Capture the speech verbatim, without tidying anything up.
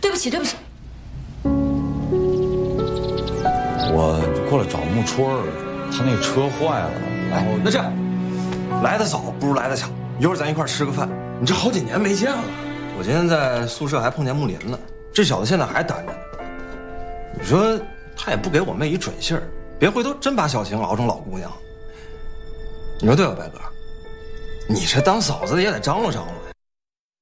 对不起，对不起。 我过来找木春儿，他那车坏了，然后那这样，来得早不如来得巧，一会儿咱一块儿吃个饭。你这好几年没见了，我今天在宿舍还碰见木林了，这小子现在还单着呢。你说他也不给我妹一准信儿，别回头真把小晴熬成老姑娘。你说对吧，白哥？你这当嫂子的也得张罗张罗。